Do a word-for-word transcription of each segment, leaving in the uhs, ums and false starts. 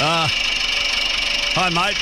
Uh, hi, mate.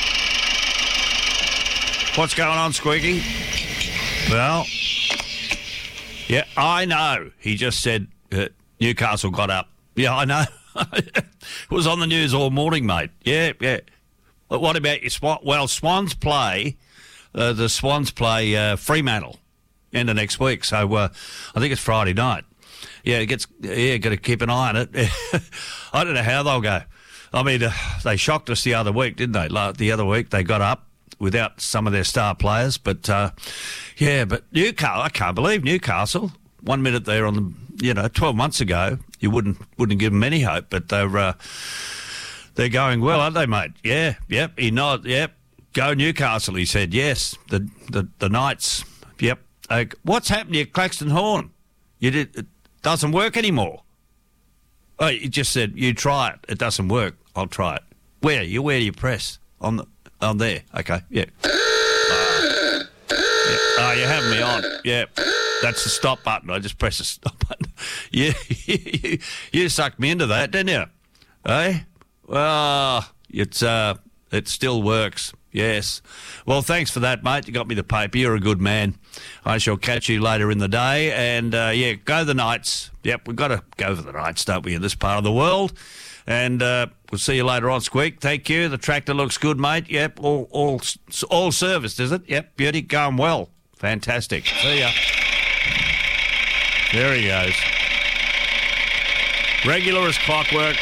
What's going on, Squeaky? Well, yeah, I know. He just said uh, Newcastle got up. Yeah, I know. It was on the news all morning, mate. Yeah, yeah. But what about your Swan? Well, Swans play, uh, the Swans play uh, Fremantle end of next week. So uh, I think it's Friday night. Yeah, it gets. Yeah, got to keep an eye on it. I don't know how they'll go. I mean, uh, they shocked us the other week, didn't they? Like, the other week they got up without some of their star players. But, uh, yeah, but Newcastle, I can't believe Newcastle. One minute there on the, you know, twelve months ago, you wouldn't wouldn't give them any hope. But they're, uh, they're going well, aren't they, mate? Yeah, yep. He nodded, yep. Go Newcastle, he said. Yes, the the, the Knights, yep. Uh, what's happened to you, Claxton Horn? You did, it doesn't work anymore. Oh, you just said, you try it. It doesn't work. I'll try it. Where? You where do you press? On the on there. Okay. Yeah. Oh, yeah. Oh, you have me on. Yeah. That's the stop button. I just press the stop button. Yeah. you, you sucked me into that, didn't you? Eh? Well, it's uh, it still works. Yes. Well, thanks for that, mate. You got me the paper. You're a good man. I shall catch you later in the day. And, uh, yeah, go the Knights. Yep, we've got to go for the Knights, don't we, in this part of the world. And uh, we'll see you later on, Squeak. Thank you. The tractor looks good, mate. Yep, all all all serviced, is it? Yep, beauty, going well. Fantastic. See ya. There he goes. Regular as clockwork.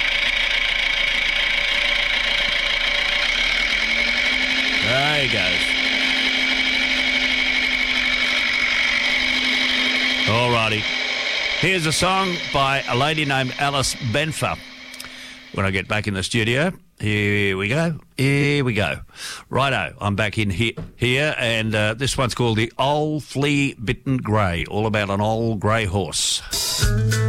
There he goes. Alrighty. Here's a song by a lady named Alice Benfer. When I get back in the studio, here we go. Here we go. Righto, I'm back in here, here and uh, this one's called The Old Flea Bitten Grey, all about an old grey horse.